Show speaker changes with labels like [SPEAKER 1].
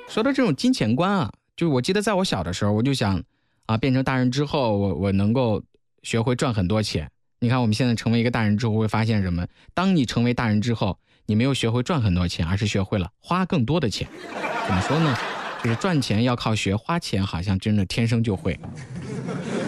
[SPEAKER 1] 说到这种金钱观啊，就我记得在我小的时候，我就想啊，变成大人之后，我能够学会赚很多钱。你看我们现在成为一个大人之后，会发现什么？当你成为大人之后，你没有学会赚很多钱，而是学会了花更多的钱。怎么说呢？就是赚钱要靠学，花钱好像真的天生就会。